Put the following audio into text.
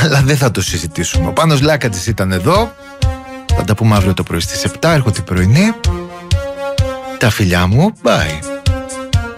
αλλά δεν θα το συζητήσουμε. Ο Πάνος Λάκατζης ήταν εδώ. Θα τα πούμε αύριο το πρωί στις 7. Έρχονται η πρωινή. Τα φιλιά μου, bye.